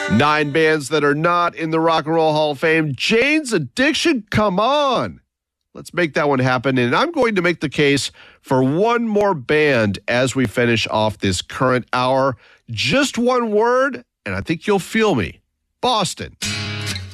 9 bands that are not in the Rock and Roll Hall of Fame. Jane's Addiction, come on. Let's make that one happen. And I'm going to make the case for one more band as we finish off this current hour. Just one word, and I think you'll feel me. Boston.